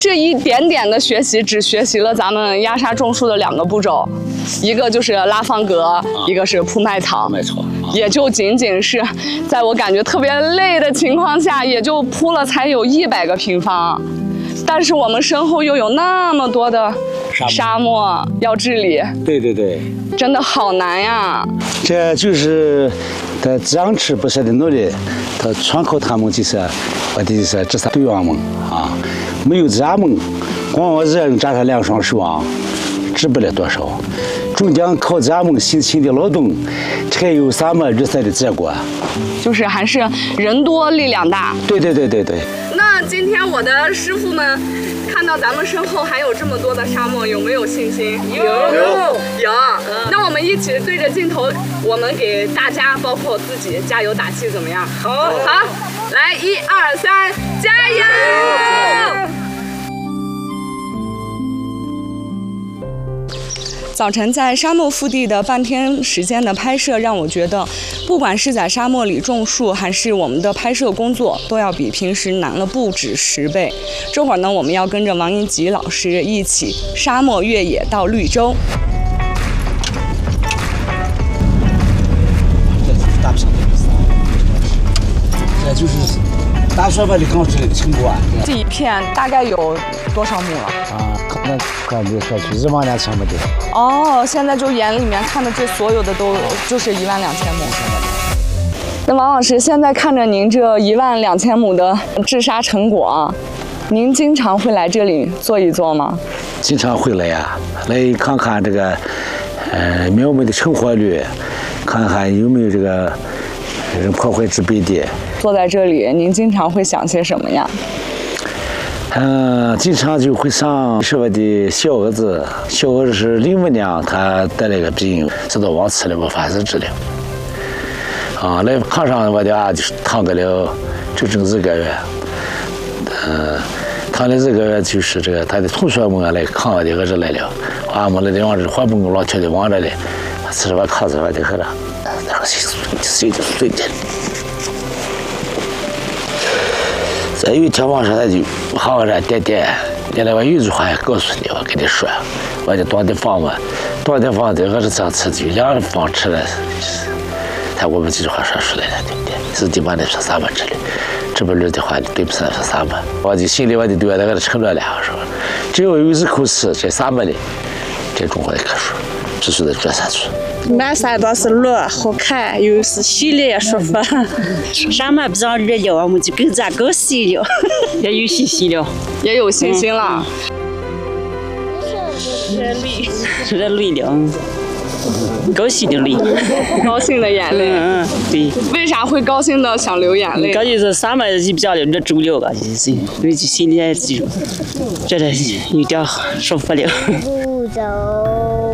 这一点点的学习，只学习了咱们压沙种树的2个步骤，一个就是拉方格，一个是铺麦草。 没错， 也就仅仅是在我感觉特别累的情况下，也就铺了才有100个平方，但是我们身后又有那么多的沙漠要治理。 对对对， 真的好难呀！ 这就是他坚持不懈的努力，他全靠他们就是我的就是这3队员们啊。没有咱们，光我这人扎上2双手啊，治不了多少。中间靠咱们辛勤的劳动，才有咱们日赛的结果。 就是还是人多力量大。 对对对对对。 那今天我的师傅们看到咱们身后还有这么多的沙漠，有没有信心？有。那我们一起对着镜头，我们给大家，包括自己加油打气，怎么样？好，来1、2、3，加油！早晨在沙漠腹地的半天时间的拍摄，让我觉得，不管是在沙漠里种树，还是我们的拍摄工作，都要比平时难了不止10倍。这会儿呢，我们要跟着王英吉老师一起沙漠越野到绿洲。 这就是大雪把的刚出来的成果啊！ 这一片大概有多少亩了？ 啊，那看这小区12000亩的。 哦，现在就眼里面看的这所有的都就是12000亩。那王老师，现在看着您这12000亩的治沙成果啊，您经常会来这里坐一坐吗？ 经常会来呀，来看看这个苗木的成活率，看看有没有这个破坏之比例。 坐在这里，您经常会想些什么呀？ 经常就会想是我的小儿子，小儿子是05年他得了个病，知道忘吃了无法治疗。来看上我的娃就是躺个了整整1个月，躺了1个月就是这个他的同学们来看我的儿子来了，俺们来的往这花蹦老跳的往这来，这是我看着我的儿子，然后睡着。再有一天晚上他就好着点来，我有句话也告诉你，我跟你说，我就当地放嘛，这儿子这样吃就2人房吃了，我们这句话说出来了，对不对？自己把那说啥嘛吃的，这不儿的话对不上说啥嘛，我就心里我就对我那个承诺了，我说，只要有1口吃，这啥么的，这中国的棵树必须得做下去。 满山都是路，好看，又是洗了也舒服。沙漠不让热了，我们就更加高兴了， 也有信心了， 也有信心了。 是累了，高兴的累， 高兴的眼泪。 对。 为啥会高兴的想流眼泪？ 感觉是沙漠就比较了，这走了吧，就是心里也这有点舒服了。 不走。